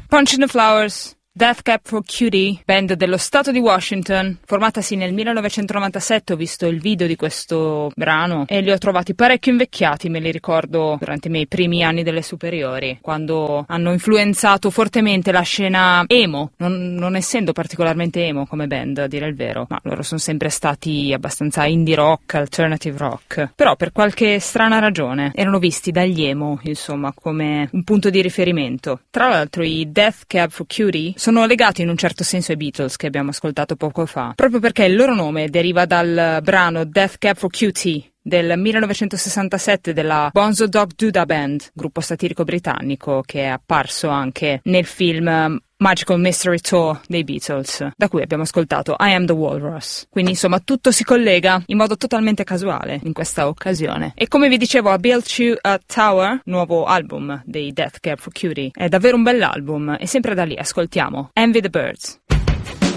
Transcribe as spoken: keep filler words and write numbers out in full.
Punch in the Flowers, Death Cab for Cutie, band dello stato di Washington, formatasi nel millenovecentonovantasette. Ho visto il video di questo brano e li ho trovati parecchio invecchiati, me li ricordo durante i miei primi anni delle superiori, quando hanno influenzato fortemente la scena emo, non, non essendo particolarmente emo come band, a dire il vero, ma loro sono sempre stati abbastanza indie rock, alternative rock, però per qualche strana ragione erano visti dagli emo, insomma, come un punto di riferimento. Tra l'altro i Death Cab for Cutie sono legati in un certo senso ai Beatles che abbiamo ascoltato poco fa, proprio perché il loro nome deriva dal brano Death Cab for Cutie del millenovecentosessantasette della Bonzo Dog Doodah Band, gruppo satirico britannico che è apparso anche nel film Magical Mystery Tour dei Beatles, da cui abbiamo ascoltato I Am the Walrus. Quindi insomma tutto si collega in modo totalmente casuale in questa occasione. E come vi dicevo, I Built You a Tower, nuovo album dei Death Cab for Cutie, è davvero un bell'album e sempre da lì ascoltiamo Envy the Birds.